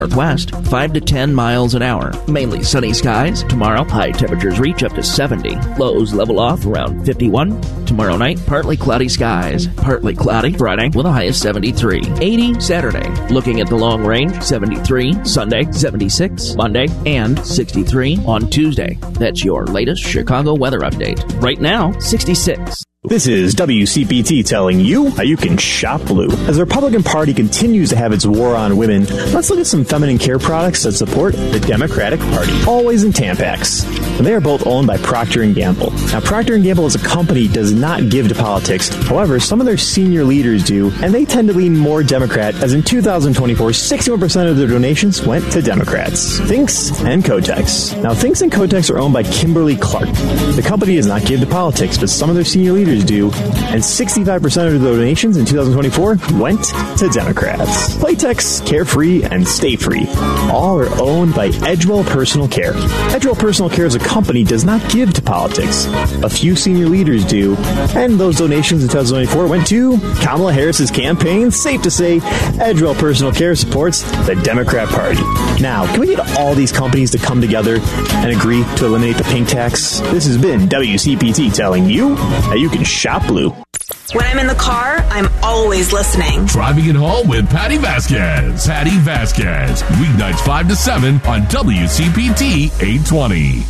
Northwest, 5 to 10 miles an hour. Mainly sunny skies. Tomorrow, high temperatures reach up to 70. Lows level off around 51. Tomorrow night, partly cloudy skies. Partly cloudy Friday with a high of 73. 80 Saturday. Looking at the long range, 73. Sunday, 76. Monday, and 63 on Tuesday. That's your latest Chicago weather update. Right now, 66. This is WCPT telling you how you can shop blue. As the Republican Party continues to have its war on women, let's look at some feminine care products that support the Democratic Party. Always and Tampax. And they are both owned by Procter & Gamble. Now, Procter & Gamble as a company does not give to politics. However, some of their senior leaders do, and they tend to lean more Democrat, as in 2024, 61% of their donations went to Democrats. Thinx and Kotex. Now, Thinx and Kotex are owned by Kimberly-Clark. The company does not give to politics, but some of their senior leaders do, and 65% of the donations in 2024 went to Democrats. Playtex, Carefree, and Stay Free all are owned by Edgewell Personal Care. Edgewell Personal Care as a company does not give to politics. A few senior leaders do, and those donations in 2024 went to Kamala Harris's campaign. Safe to say, Edgewell Personal Care supports the Democrat Party. Now, can we get all these companies to come together and agree to eliminate the pink tax? This has been WCPT telling you how you can shop blue. When I'm in the car, I'm always listening. Driving it home with Patty Vasquez. Patty Vasquez. Weeknights 5 to 7 on WCPT 820.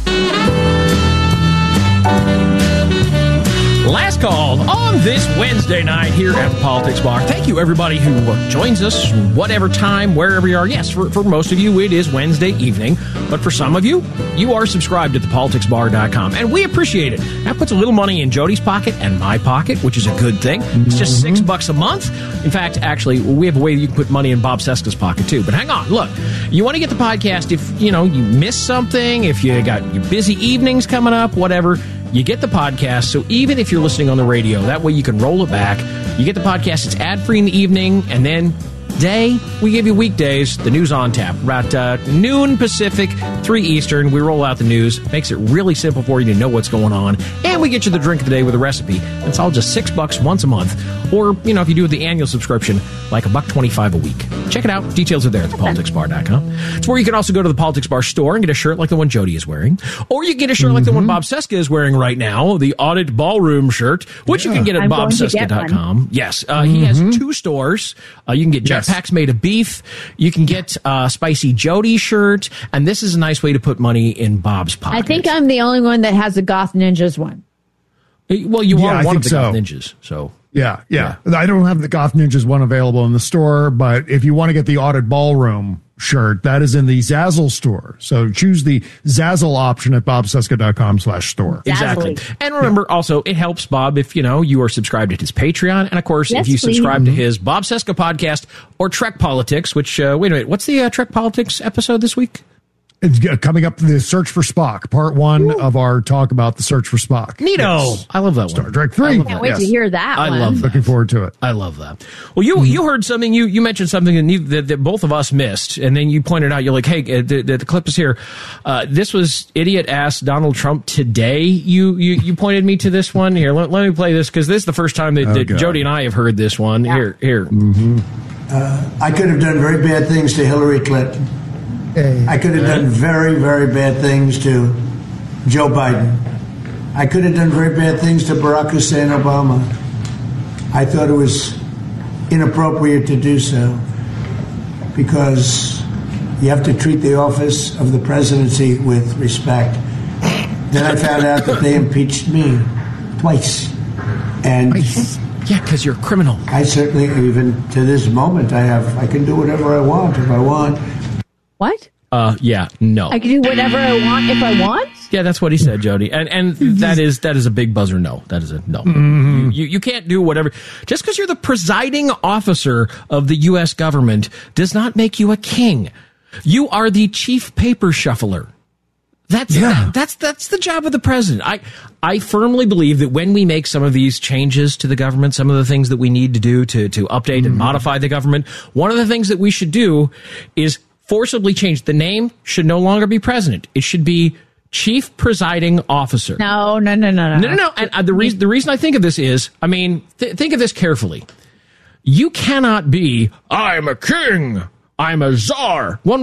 Last call on this Wednesday night here at the Politics Bar. Thank you, everybody who joins us, whatever time, wherever you are. Yes, for most of you, it is Wednesday evening. But for some of you, you are subscribed at thepoliticsbar.com. And we appreciate it. That puts a little money in Jody's pocket and my pocket, which is a good thing. It's just $6 a month. In fact, actually, we have a way you can put money in Bob Cesca's pocket, too. But hang on. Look, you want to get the podcast if, you missed something, if you got your busy evenings coming up, whatever. You get the podcast, so even if you're listening on the radio, that way you can roll it back. You get the podcast, it's ad-free in the evening, and then day, we give you weekdays, the news on tap. About noon Pacific, 3 Eastern, we roll out the news. Makes it really simple for you to know what's going on. And we get you the drink of the day with a recipe. It's all just $6 once a month. Or, if you do the annual subscription, like $1.25 a week. Check it out. Details are there at thepoliticsbar.com. It's where you can also go to the Politics Bar store and get a shirt like the one Jody is wearing. Or you can get a shirt like the one Bob Cesca is wearing right now, the Audit Ballroom shirt, which you can get at bobcesca.com. Yes. He has 2 stores. You can get jetpacks made of beef. You can get a Spicy Jody shirt. And this is a nice way to put money in Bob's pocket. I think I'm the only one that has the Goth Ninjas one. Well, you are one of the Goth Ninjas, so... Yeah. I don't have the Goth Ninjas one available in the store, but if you want to get the Audit Ballroom shirt, that is in the Zazzle store. So choose the Zazzle option at bobcesca.com/store. Exactly. And remember, also, it helps Bob if, you are subscribed to his Patreon. And, of course, if you subscribe to his Bob Cesca podcast or Trek Politics, which, wait a minute, what's the Trek Politics episode this week? It's coming up, the Search for Spock, part 1 of our talk about the Search for Spock. Neato. Yes. I love that one. Star Trek 3. Can't wait to hear that one. I love that. Looking forward to it. I love that. Well, you heard something, you mentioned something that both of us missed, and then you pointed out, you're like, hey, the clip is here. This was Idiot Asked Donald Trump Today. You pointed me to this one. Here, let me play this, because this is the first time that Jody and I have heard this one. Yeah. Here. I could have done very bad things to Hillary Clinton. I could have done very, very bad things to Joe Biden. I could have done very bad things to Barack Hussein Obama. I thought it was inappropriate to do so because you have to treat the office of the presidency with respect. Then I found out that they impeached me twice. And yeah, because you're a criminal. I certainly, even to this moment, I can do whatever I want if I want. What? Yeah, no. I can do whatever I want if I want? Yeah, that's what he said, Jody. And that is a big buzzer no. That is a no. You can't do whatever. Just because you're the presiding officer of the U.S. government does not make you a king. You are the chief paper shuffler. That's the job of the president. I firmly believe that when we make some of these changes to the government, some of the things that we need to do to update and modify the government, one of the things that we should do is forcibly change. The name should no longer be president. It should be chief presiding officer. No. And the reason I think of this is, think of this carefully. You cannot be, I'm a king, I'm a czar. One